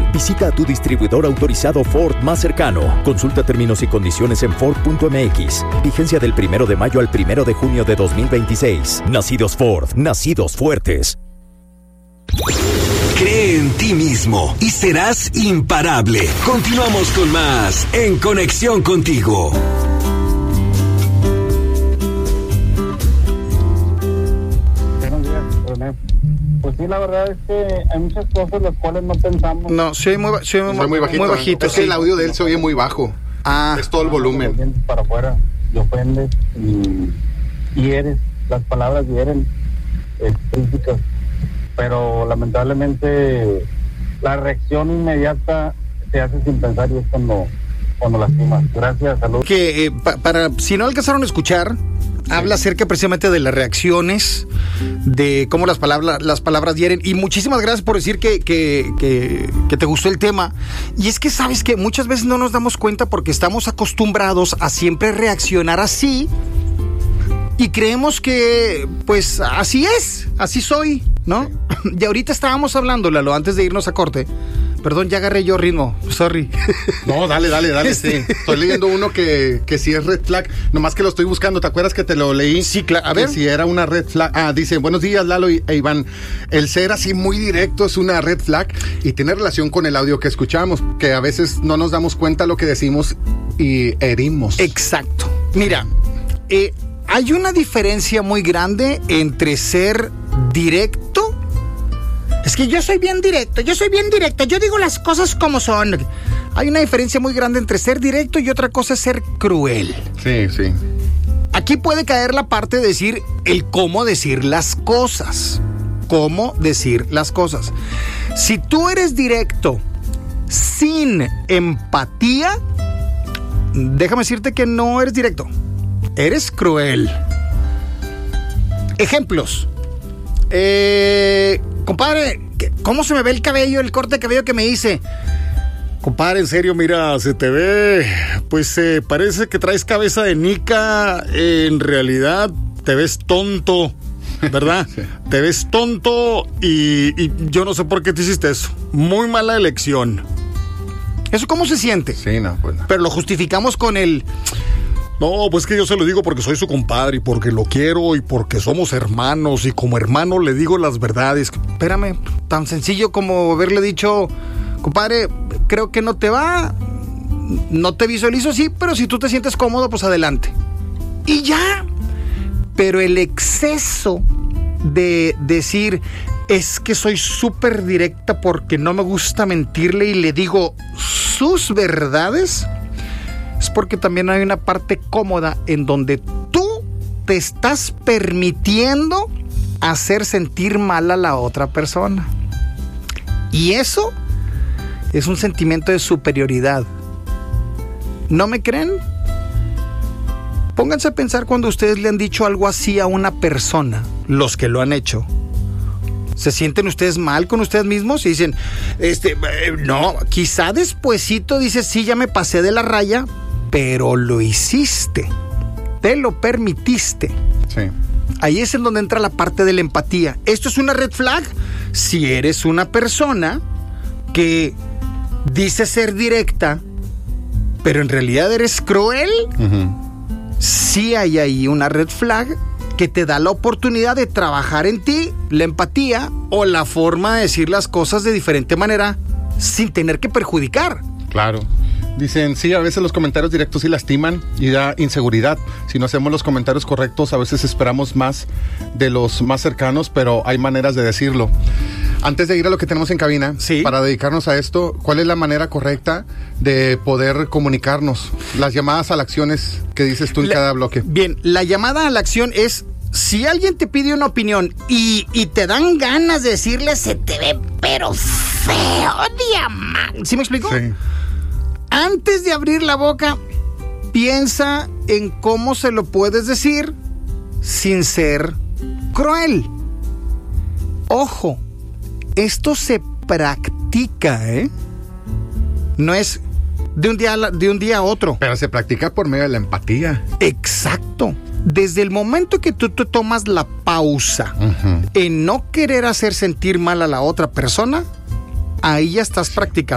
Visita a tu distribuidor autorizado Ford más cercano. Consulta términos y condiciones en Ford.mx. Vigencia del 1 de mayo al 1 de junio de 2026. Nacidos Ford, nacidos fuertes. Cree en ti mismo y serás imparable. Continuamos con más En Conexión Contigo. Buenos días, René. Pues sí, la verdad es que hay muchas cosas las cuales no pensamos. No, soy muy bajito. Es que el audio de él se oye muy bajo. Es todo el volumen. Para afuera y ofendes y hieres. Las palabras hieren, críticas. Pero lamentablemente la reacción inmediata se hace sin pensar y es cuando lastimas. Gracias, salud. Que para si no alcanzaron a escuchar, habla acerca precisamente de las reacciones, de cómo las palabras hieren. Y muchísimas gracias por decir que te gustó el tema. Y es que sabes que muchas veces no nos damos cuenta porque estamos acostumbrados a siempre reaccionar así. Y creemos que, pues, así es, así soy, ¿no? Sí. Y ahorita estábamos hablando, Lalo, antes de irnos a corte. Perdón, ya agarré yo ritmo, sorry. No, dale, sí. Estoy leyendo uno que sí es red flag, nomás que lo estoy buscando. ¿Te acuerdas que te lo leí? Sí, claro. A ver. Si era una red flag. Dice, buenos días, Lalo e Iván. El ser así muy directo es una red flag y tiene relación con el audio que escuchamos, que a veces no nos damos cuenta lo que decimos y herimos. Exacto. Mira, hay una diferencia muy grande entre ser directo. Es que yo soy bien directo, yo digo las cosas como son. Hay una diferencia muy grande entre ser directo y otra cosa es ser cruel. Sí. Aquí puede caer la parte de decir el cómo decir las cosas. Cómo decir las cosas. Si tú eres directo sin empatía, déjame decirte que no eres directo. Eres cruel. Ejemplos. Compadre, ¿cómo se me ve el cabello, el corte de cabello que me hice? Compadre, en serio, mira, se te ve, pues parece que traes cabeza de nica. En realidad te ves tonto, ¿verdad? Sí. Te ves tonto y yo no sé por qué te hiciste eso. Muy mala elección. ¿Eso cómo se siente? Sí, no, pues no. Pero lo justificamos con el... No, pues que yo se lo digo porque soy su compadre y porque lo quiero y porque somos hermanos y como hermano le digo las verdades. Espérame, tan sencillo como haberle dicho, compadre, creo que no te va, no te visualizo, sí, pero si tú te sientes cómodo, pues adelante. Y ya. Pero el exceso de decir, es que soy súper directa porque no me gusta mentirle y le digo sus verdades, es porque también hay una parte cómoda en donde tú te estás permitiendo hacer sentir mal a la otra persona. Y eso es un sentimiento de superioridad. ¿No me creen? Pónganse a pensar cuando ustedes le han dicho algo así a una persona, los que lo han hecho. ¿Se sienten ustedes mal con ustedes mismos? Y dicen, no, quizá despuesito dices, sí, ya me pasé de la raya, pero lo hiciste, te lo permitiste. Sí. Ahí es en donde entra la parte de la empatía. Esto es una red flag si eres una persona que dice ser directa, pero en realidad eres cruel. Sí hay ahí una red flag que te da la oportunidad de trabajar en ti, la empatía o la forma de decir las cosas de diferente manera sin tener que perjudicar. Claro. Dicen, sí, a veces los comentarios directos sí lastiman y da inseguridad. Si no hacemos los comentarios correctos, a veces esperamos más de los más cercanos, pero hay maneras de decirlo. Antes de ir a lo que tenemos en cabina, sí, para dedicarnos a esto, ¿cuál es la manera correcta de poder comunicarnos? Las llamadas a la acción que dices tú en cada bloque. Bien, la llamada a la acción es, si alguien te pide una opinión y te dan ganas de decirle, se te ve pero feo, diamante. ¿Sí me explico? Sí. Antes de abrir la boca, piensa en cómo se lo puedes decir sin ser cruel. Ojo, esto se practica, No es de un día a otro. Pero se practica por medio de la empatía. Exacto. Desde el momento que tú te tomas la pausa en no querer hacer sentir mal a la otra persona, ahí ya estás practicando.